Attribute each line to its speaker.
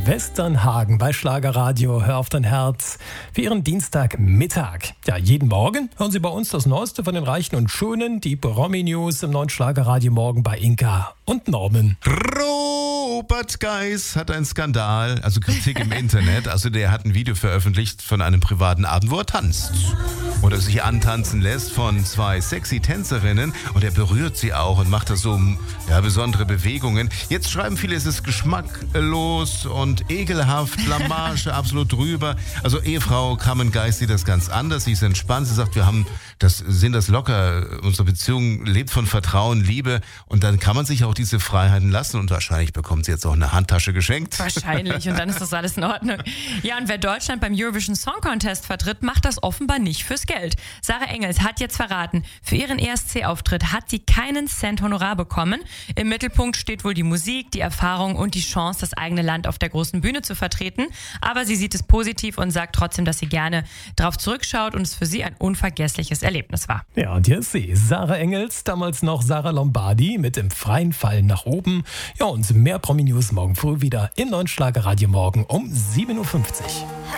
Speaker 1: Westernhagen bei Schlagerradio. Hör auf dein Herz für Ihren Dienstagmittag. Ja, jeden Morgen hören Sie bei uns das Neueste von den Reichen und Schönen, die Promi-News im neuen Schlagerradio morgen bei Inka und Norman.
Speaker 2: Robert Geis hat einen Skandal, also Kritik im Internet. Also der hat ein Video veröffentlicht von einem privaten Abend, wo er tanzt. Oder sich antanzen lässt von zwei sexy Tänzerinnen. Und er berührt sie auch und macht da so besondere Bewegungen. Jetzt schreiben viele, es ist geschmacklos und ekelhaft, Blamage, absolut drüber. Also Ehefrau Carmen Geis sieht das ganz anders. Sie ist entspannt. Sie sagt, sehen das locker. Unsere Beziehung lebt von Vertrauen, Liebe. Und dann kann man sich auch diese Freiheiten lassen. Und wahrscheinlich bekommt sie jetzt auch eine Handtasche geschenkt.
Speaker 3: Wahrscheinlich. Und dann ist das alles in Ordnung. Ja, und wer Deutschland beim Eurovision Song Contest vertritt, macht das offenbar nicht fürs Geld. Sarah Engels hat jetzt verraten, für ihren ESC-Auftritt hat sie keinen Cent Honorar bekommen. Im Mittelpunkt steht wohl die Musik, die Erfahrung und die Chance, das eigene Land auf der großen Bühne zu vertreten. Aber sie sieht es positiv und sagt trotzdem, dass sie gerne darauf zurückschaut und es für sie ein unvergessliches Erlebnis war.
Speaker 1: Ja, und hier ist sie, Sarah Engels, damals noch Sarah Lombardi mit dem freien Fall nach oben. Ja, und mehr Promi-News morgen früh wieder im neuen Schlagerradio morgen um 7.50 Uhr.